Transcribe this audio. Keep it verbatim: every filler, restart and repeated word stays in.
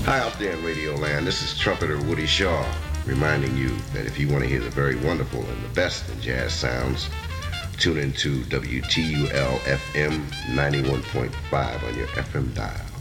Hi out there in Radio Land. This is trumpeter Woody Shaw reminding you that if you want to hear the very wonderful and the best in jazz sounds, tune into W T U L F M ninety-one point five on your F M dial.